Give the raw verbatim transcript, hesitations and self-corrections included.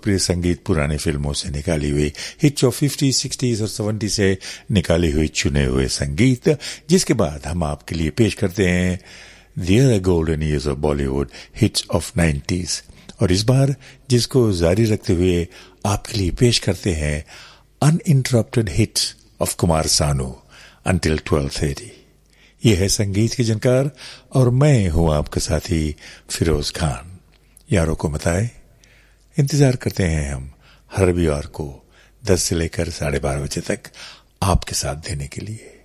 लोकप्रिय संगीत पुरानी फिल्मों से निकाली हुई हिट्स ऑफ फिफ्टी, सिक्सटीज और सेवेंटी से निकाली हुई चुने हुए संगीत, जिसके बाद हम आपके लिए पेश करते हैं The Other Golden Years of Bollywood Hits of nineties. और इस बार जिसको जारी रखते हुए आपके लिए पेश करते हैं uninterrupted hits of Kumar Sanu until twelve thirty. ये है संगीत के जानकार और मैं हूं आपका साथी फिरोज खान। यारों को बताए इंतजार करते हैं हम हर रविवार को दस से लेकर साढ़े बारह बजे तक आपके साथ देने के लिए।